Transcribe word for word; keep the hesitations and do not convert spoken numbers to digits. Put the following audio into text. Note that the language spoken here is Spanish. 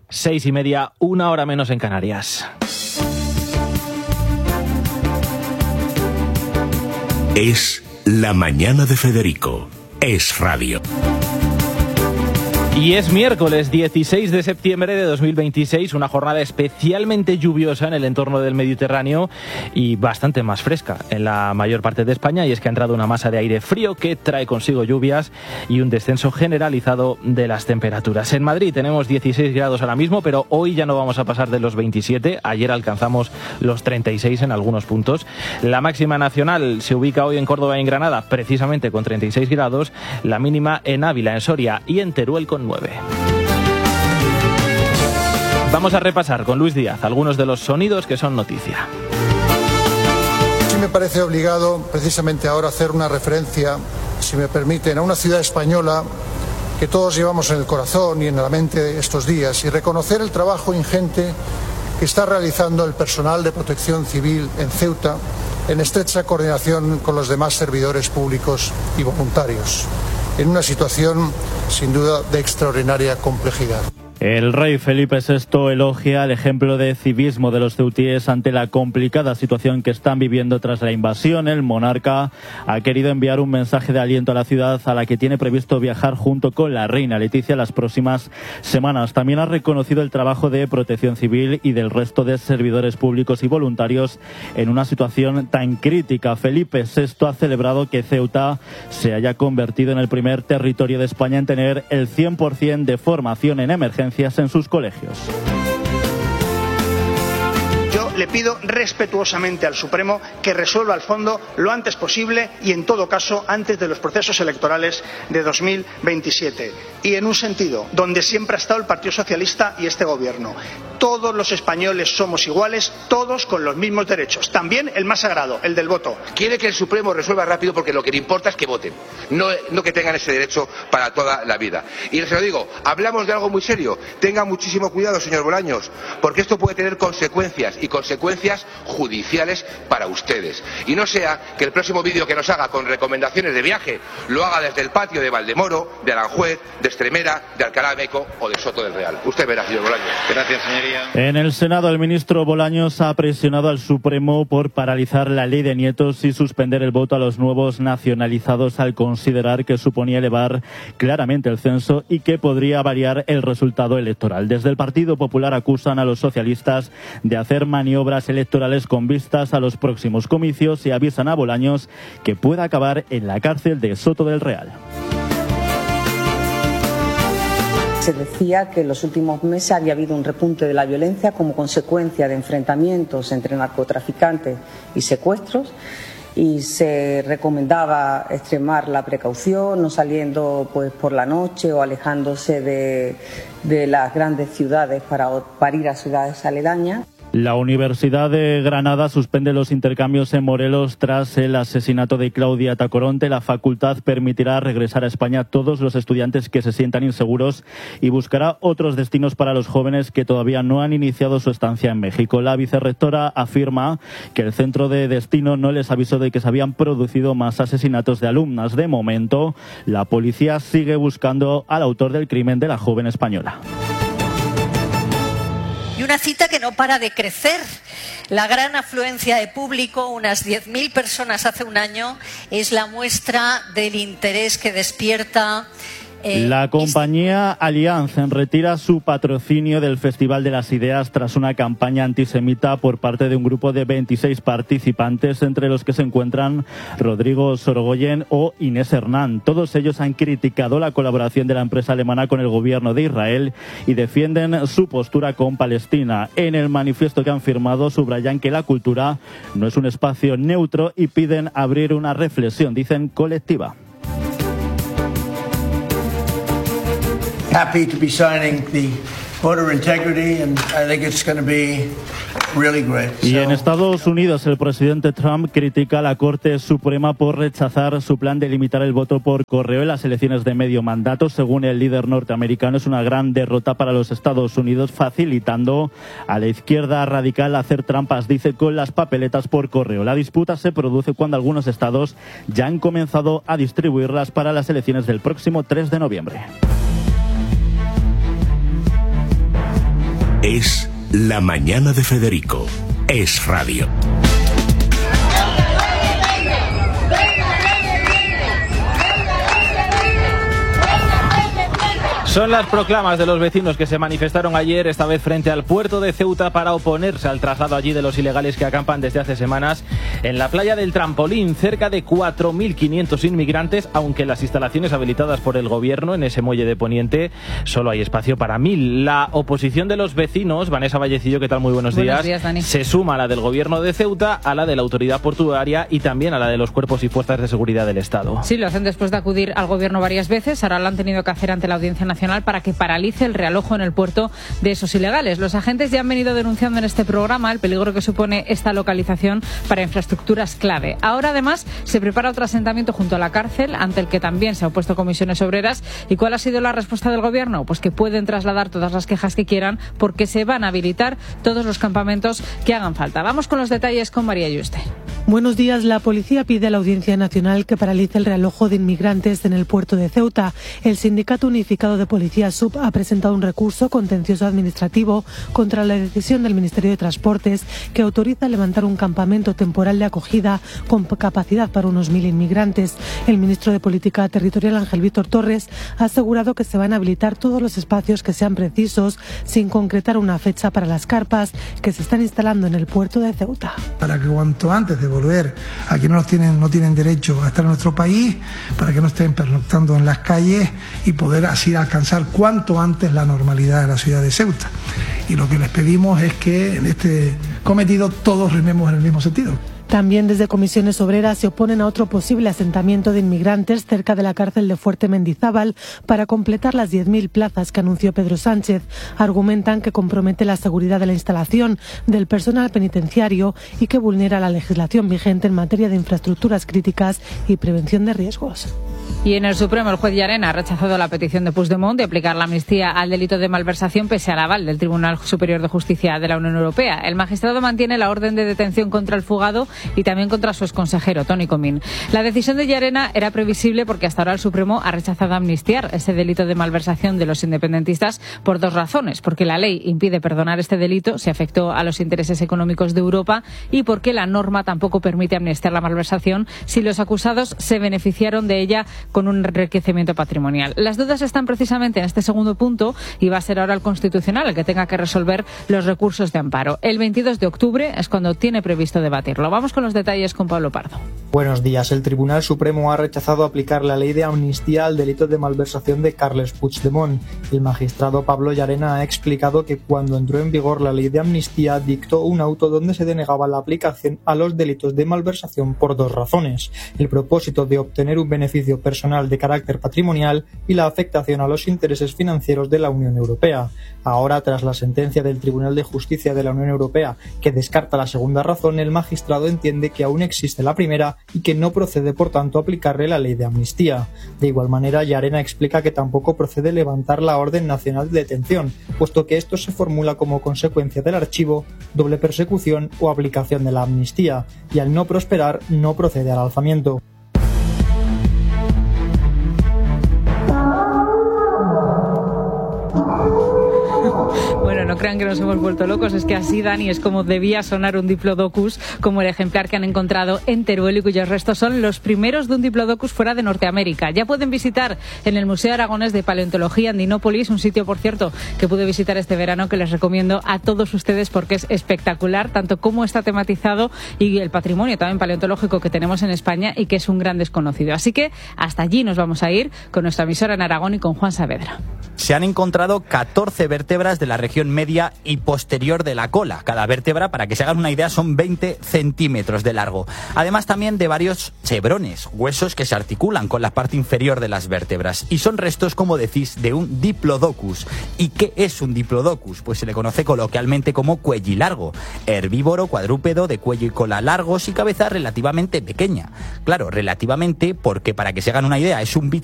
Seis y media, una hora menos en Canarias. Es La Mañana de Federico. Es radio. Y es miércoles dieciséis de septiembre de dos mil veintiséis, una jornada especialmente lluviosa en el entorno del Mediterráneo y bastante más fresca en la mayor parte de España, y es que ha entrado una masa de aire frío que trae consigo lluvias y un descenso generalizado de las temperaturas. En Madrid tenemos dieciséis grados ahora mismo, pero hoy ya no vamos a pasar de los veintisiete, ayer alcanzamos los treinta y seis en algunos puntos. La máxima nacional se ubica hoy en Córdoba y en Granada, precisamente con treinta y seis grados, la mínima en Ávila, en Soria y en Teruel con nueve. Vamos a repasar con Luis Díaz algunos de los sonidos que son noticia. Sí me parece obligado precisamente ahora hacer una referencia, si me permiten, a una ciudad española que todos llevamos en el corazón y en la mente estos días, y reconocer el trabajo ingente que está realizando el personal de protección civil en Ceuta en estrecha coordinación con los demás servidores públicos y voluntarios, en una situación sin duda de extraordinaria complejidad. El rey Felipe sexto elogia el ejemplo de civismo de los ceutíes ante la complicada situación que están viviendo tras la invasión. El monarca ha querido enviar un mensaje de aliento a la ciudad, a la que tiene previsto viajar junto con la reina Leticia las próximas semanas. También ha reconocido el trabajo de Protección Civil y del resto de servidores públicos y voluntarios en una situación tan crítica. Felipe sexto ha celebrado que Ceuta se haya convertido en el primer territorio de España en tener el cien por ciento de formación en emergencia en sus colegios. Yo le pido respetuosamente al Supremo que resuelva al fondo lo antes posible y, en todo caso, antes de los procesos electorales de dos mil veintisiete. Y en un sentido donde siempre ha estado el Partido Socialista y este Gobierno. Todos los españoles somos iguales, todos con los mismos derechos. También el más sagrado, el del voto. Quiere que el Supremo resuelva rápido porque lo que le importa es que voten, no, no que tengan ese derecho para toda la vida. Y les lo digo, hablamos de algo muy serio. Tenga muchísimo cuidado, señor Bolaños, porque esto puede tener consecuencias y consecuencias judiciales para ustedes. Y no sea que el próximo vídeo que nos haga con recomendaciones de viaje lo haga desde el patio de Valdemoro, de Aranjuez, de Extremera, de Alcalá de Meco o de Soto del Real. Usted verá, señor Bolaños. Gracias, señoría. En el Senado, el ministro Bolaños ha presionado al Supremo por paralizar la ley de nietos y suspender el voto a los nuevos nacionalizados, al considerar que suponía elevar claramente el censo y que podría variar el resultado electoral. Desde el Partido Popular acusan a los socialistas de hacer maniobras electorales con vistas a los próximos comicios y avisan a Bolaños que pueda acabar en la cárcel de Soto del Real. Se decía que en los últimos meses había habido un repunte de la violencia como consecuencia de enfrentamientos entre narcotraficantes y secuestros, y se recomendaba extremar la precaución, no saliendo pues por la noche o alejándose de, de las grandes ciudades para, para ir a ciudades aledañas. La Universidad de Granada suspende los intercambios en Morelos tras el asesinato de Claudia Tacoronte. La facultad permitirá regresar a España a todos los estudiantes que se sientan inseguros y buscará otros destinos para los jóvenes que todavía no han iniciado su estancia en México. La vicerrectora afirma que el centro de destino no les avisó de que se habían producido más asesinatos de alumnas. De momento, la policía sigue buscando al autor del crimen de la joven española. Y una cita que no para de crecer. La gran afluencia de público, unas diez mil personas hace un año, es la muestra del interés que despierta. Eh, la compañía Allianz retira su patrocinio del Festival de las Ideas tras una campaña antisemita por parte de un grupo de veintiséis participantes, entre los que se encuentran Rodrigo Sorogoyen o Inés Hernán. Todos ellos han criticado la colaboración de la empresa alemana con el gobierno de Israel y defienden su postura con Palestina. En el manifiesto que han firmado subrayan que la cultura no es un espacio neutro y piden abrir una reflexión, dicen, colectiva. Happy to be signing the voter integrity, and I think it's going to be really great. Y en Estados Unidos, el presidente Trump critica a la Corte Suprema por rechazar su plan de limitar el voto por correo en las elecciones de medio mandato. Según el líder norteamericano, es una gran derrota para los Estados Unidos, facilitando a la izquierda radical hacer trampas, dice, con las papeletas por correo. La disputa se produce cuando algunos estados ya han comenzado a distribuirlas para las elecciones del próximo tres de noviembre. Es La Mañana de Federico. Es Radio. Son las proclamas de los vecinos que se manifestaron ayer, esta vez frente al puerto de Ceuta, para oponerse al traslado allí de los ilegales que acampan desde hace semanas en la playa del Trampolín. Cerca de cuatro mil quinientos inmigrantes, aunque en las instalaciones habilitadas por el gobierno en ese muelle de Poniente solo hay espacio para mil. La oposición de los vecinos, Vanessa Vallecillo, ¿qué tal? Muy buenos, buenos días. días, Dani. Se suma a la del gobierno de Ceuta, a la de la autoridad portuaria y también a la de los cuerpos y fuerzas de seguridad del Estado. Sí, lo hacen después de acudir al gobierno varias veces. Ahora lo han tenido que hacer ante la Audiencia Nacional para que paralice el realojo en el puerto de esos ilegales. Los agentes ya han venido denunciando en este programa el peligro que supone esta localización para infraestructuras clave. Ahora, además, se prepara otro asentamiento junto a la cárcel, ante el que también se han opuesto comisiones obreras. ¿Y cuál ha sido la respuesta del gobierno? Pues que pueden trasladar todas las quejas que quieran, porque se van a habilitar todos los campamentos que hagan falta. Vamos con los detalles con María Yuste. Buenos días. La policía pide a la Audiencia Nacional que paralice el realojo de inmigrantes en el puerto de Ceuta. El Sindicato Unificado de Policía S U B ha presentado un recurso contencioso administrativo contra la decisión del Ministerio de Transportes que autoriza levantar un campamento temporal de acogida con capacidad para unos mil inmigrantes. El ministro de Política Territorial, Ángel Víctor Torres, ha asegurado que se van a habilitar todos los espacios que sean precisos, sin concretar una fecha para las carpas que se están instalando en el puerto de Ceuta. Para que cuanto antes de volver a quienes no tienen, no tienen derecho a estar en nuestro país, para que no estén pernoctando en las calles y poder así alcanzar cuanto antes la normalidad de la ciudad de Ceuta. Y lo que les pedimos es que en este cometido todos rememos en el mismo sentido. También desde comisiones obreras se oponen a otro posible asentamiento de inmigrantes cerca de la cárcel de Fuerte Mendizábal para completar las diez mil plazas que anunció Pedro Sánchez. Argumentan que compromete la seguridad de la instalación del personal penitenciario y que vulnera la legislación vigente en materia de infraestructuras críticas y prevención de riesgos. Y en el Supremo, el juez Llarena ha rechazado la petición de Puigdemont de aplicar la amnistía al delito de malversación pese al aval del Tribunal Superior de Justicia de la Unión Europea. El magistrado mantiene la orden de detención contra el fugado y también contra su exconsejero, Toni Comín. La decisión de Llarena era previsible porque hasta ahora el Supremo ha rechazado amnistiar ese delito de malversación de los independentistas por dos razones. Porque la ley impide perdonar este delito si afectó a los intereses económicos de Europa y porque la norma tampoco permite amnistiar la malversación si los acusados se beneficiaron de ella con un enriquecimiento patrimonial. Las dudas están precisamente en este segundo punto y va a ser ahora el Constitucional el que tenga que resolver los recursos de amparo. El veintidós de octubre es cuando tiene previsto debatirlo. Vamos con los detalles con Pablo Pardo. Buenos días. El Tribunal Supremo ha rechazado aplicar la ley de amnistía al delito de malversación de Carles Puigdemont. El magistrado Pablo Llarena ha explicado que cuando entró en vigor la ley de amnistía dictó un auto donde se denegaba la aplicación a los delitos de malversación por dos razones: el propósito de obtener un beneficio personal de carácter patrimonial y la afectación a los intereses financieros de la Unión Europea. Ahora, tras la sentencia del Tribunal de Justicia de la Unión Europea que descarta la segunda razón, el magistrado entiende que aún existe la primera y que no procede, por tanto, aplicarle la ley de amnistía. De igual manera, Llarena explica que tampoco procede levantar la orden nacional de detención, puesto que esto se formula como consecuencia del archivo, doble persecución o aplicación de la amnistía, y al no prosperar, no procede al alzamiento. Bueno, no crean que nos hemos vuelto locos, es que así, Dani, es como debía sonar un Diplodocus, como el ejemplar que han encontrado en Teruel y cuyos restos son los primeros de un Diplodocus fuera de Norteamérica. Ya pueden visitar en el Museo Aragonés de Paleontología Andinópolis, un sitio, por cierto, que pude visitar este verano, que les recomiendo a todos ustedes porque es espectacular, tanto como está tematizado y el patrimonio también paleontológico que tenemos en España y que es un gran desconocido. Así que hasta allí nos vamos a ir con nuestra emisora en Aragón y con Juan Saavedra. Se han encontrado catorce vértebras de la región media y posterior de la cola. Cada vértebra, para que se hagan una idea, son veinte centímetros de largo. Además también de varios chevrones, huesos que se articulan con la parte inferior de las vértebras. Y son restos, como decís, de un Diplodocus. ¿Y qué es un Diplodocus? Pues se le conoce coloquialmente como cuellilargo, herbívoro cuadrúpedo de cuello y cola largos y cabeza relativamente pequeña. Claro, relativamente porque, para que se hagan una idea, es un bicho